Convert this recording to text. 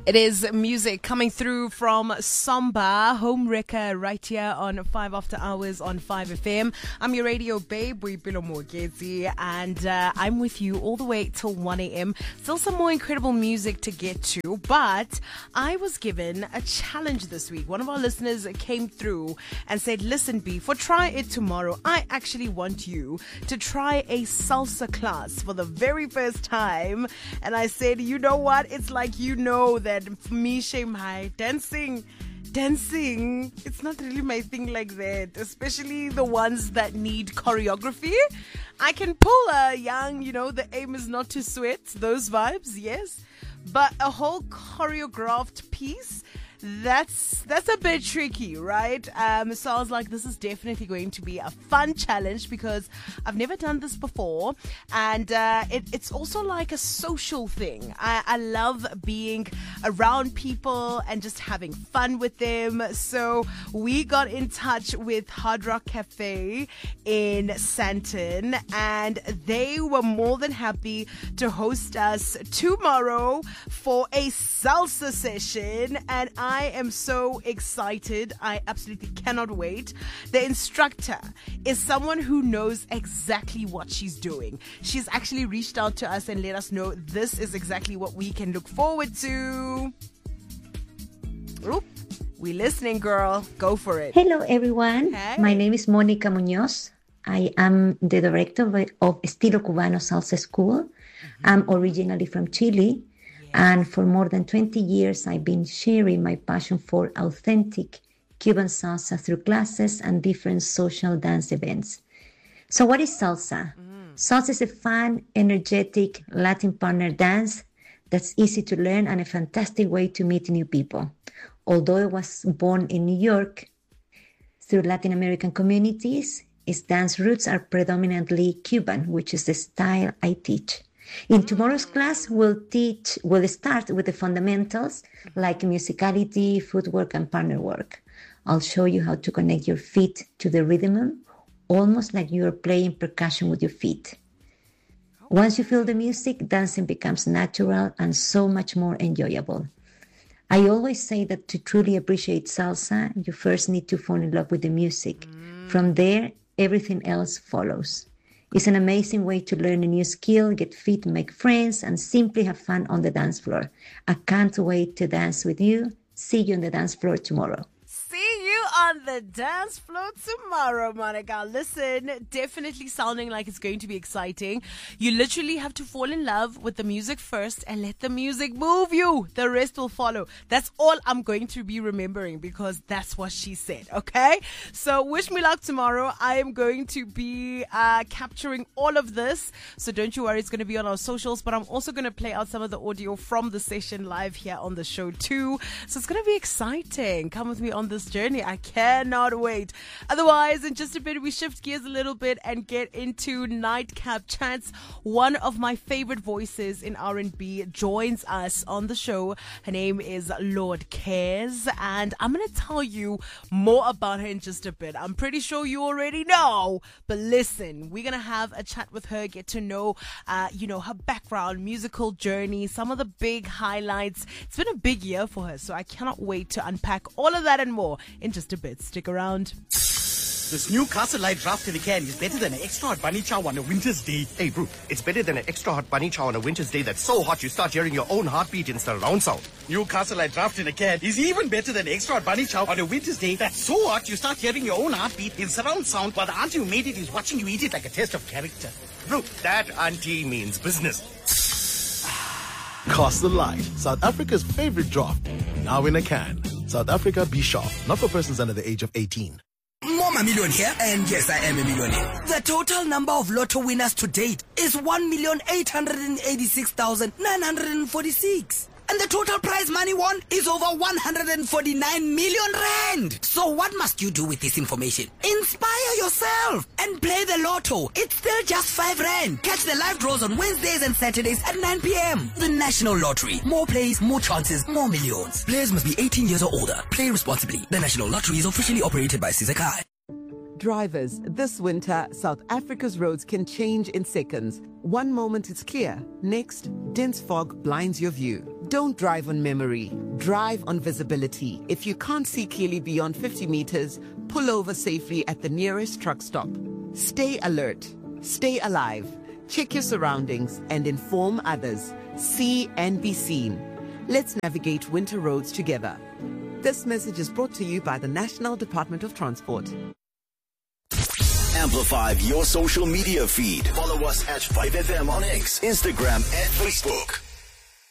It is music coming through from Samba, Home Wrecker, right here on 5 After Hours on 5FM. I'm your radio babe, Boipelo Mogezi, and I'm with you all the way till 1 a.m. Still some more incredible music to get to, but I was given a challenge this week. One of our listeners came through and said, listen, B, for Try It Tomorrow, I actually want you to try a salsa class for the very first time. And I said, you know what? It's like, you know that for me, Shanghai, dancing, it's not really my thing like that, especially the ones that need choreography. I can pull a young, the aim is not to sweat, those vibes, yes. But a whole choreographed piece, that's a bit tricky, right? So I was like, this is definitely going to be a fun challenge because I've never done this before, and it's also like a social thing. I love being around people and just having fun with them. So we got in touch with Hard Rock Cafe in Sandton, and they were more than happy to host us tomorrow for a salsa session, and I am so excited. I absolutely cannot wait. The instructor is someone who knows exactly what she's doing. She's actually reached out to us and let us know this is exactly what we can look forward to. Oop, we listening, girl. Go for it. Hello, everyone. Hey. My name is Mónica Muñoz. I am the director of Estilo Cubano Salsa School. I'm originally from Chile. And for more than 20 years, I've been sharing my passion for authentic Cuban salsa through classes and different social dance events. So what is salsa? Salsa is a fun, energetic Latin partner dance that's easy to learn and a fantastic way to meet new people. Although it was born in New York through Latin American communities, its dance roots are predominantly Cuban, which is the style I teach. In tomorrow's class, we'll start with the fundamentals like musicality, footwork, and partner work. I'll show you how to connect your feet to the rhythm, almost like you're playing percussion with your feet. Once you feel the music, dancing becomes natural and so much more enjoyable. I always say that to truly appreciate salsa, you first need to fall in love with the music. From there, everything else follows. It's an amazing way to learn a new skill, get fit, make friends, and simply have fun on the dance floor. I can't wait to dance with you. See you on the dance floor tomorrow. See you on the dance floor tomorrow, Monica. Listen, definitely sounding like it's going to be exciting. You literally have to fall in love with the music first and let the music move you. The rest will follow. That's all I'm going to be remembering because that's what she said, okay? So wish me luck tomorrow. I am going to be capturing all of this. So don't you worry, it's going to be on our socials, but I'm also going to play out some of the audio from the session live here on the show too. So it's going to be exciting. Come with me on this journey. I cannot wait. Otherwise, in just a bit, we shift gears a little bit and get into Nightcap Chats. One of my favorite voices in R&B joins us on the show. Her name is Lord Cares, and I'm going to tell you more about her in just a bit. I'm pretty sure you already know, but listen, we're going to have a chat with her, get to know, her background, musical journey, some of the big highlights. It's been a big year for her, so I cannot wait to unpack all of that and more in just a bit. Stick around. This new Castle Light draft in a can is better than an extra hot bunny chow on a winter's day. Hey, bro, it's better than an extra hot bunny chow on a winter's day that's so hot you start hearing your own heartbeat in surround sound. New Castle Light draft in a can is even better than extra hot bunny chow on a winter's day that's so hot you start hearing your own heartbeat in surround sound while the auntie who made it is watching you eat it like a test of character. Bro, that auntie means business. Castle Light, South Africa's favorite draft. Now in a can. South Africa, be sharp. Not for persons under the age of 18. Mama Million here, and yes, I am a millionaire. The total number of lotto winners to date is 1,886,946. And the total prize money won is over 149 million rand. So what must you do with this information? Inspire yourself and play the lotto. It's still just 5 rand. Catch the live draws on Wednesdays and Saturdays at 9 p.m. The National Lottery. More plays, more chances, more millions. Players must be 18 years or older. Play responsibly. The National Lottery is officially operated by Sizakai. Drivers, this winter, South Africa's roads can change in seconds. One moment it's clear, next, dense fog blinds your view. Don't drive on memory. Drive on visibility. If you can't see clearly beyond 50 meters, pull over safely at the nearest truck stop. Stay alert. Stay alive. Check your surroundings and inform others. See and be seen. Let's navigate winter roads together. This message is brought to you by the National Department of Transport. Amplify your social media feed. Follow us at 5FM on X, Instagram, and Facebook.